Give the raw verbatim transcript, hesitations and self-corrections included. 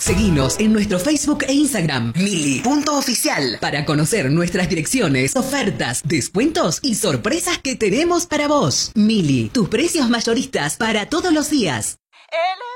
Seguinos en nuestro Facebook e Instagram, mili punto oficial, para conocer nuestras direcciones, ofertas, descuentos y sorpresas que tenemos para vos. Mili, tus precios mayoristas para todos los días.